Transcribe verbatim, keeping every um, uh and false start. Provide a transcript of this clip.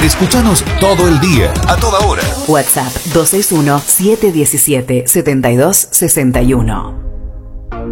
Escúchanos todo el día, a toda hora. WhatsApp dos seis uno, siete uno siete, siete dos seis uno.